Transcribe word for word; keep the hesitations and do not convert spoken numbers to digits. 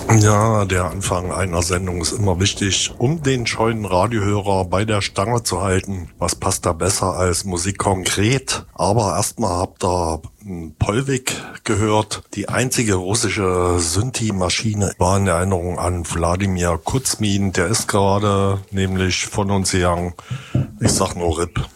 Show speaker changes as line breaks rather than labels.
Ja, der Anfang einer Sendung ist immer wichtig, um den scheuen Radiohörer bei der Stange zu halten. Was passt da besser als Musik konkret? Aber erstmal habt ihr Polvik gehört. Die einzige russische Synthi-Maschine war in Erinnerung an Wladimir Kuzmin. Der ist gerade nämlich von uns gegangen. Ich sag nur R I P.